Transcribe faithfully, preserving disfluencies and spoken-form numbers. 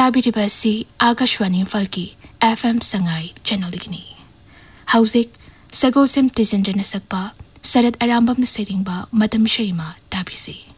ताबिरिबा सी Akashvani इम्फालकी F M Sangai चैनलगिनी हौजिक सगोसेम तिजेंद्रना सकपा सरद अरामबमना सेरिंगबा मतम शैमा ताबिसी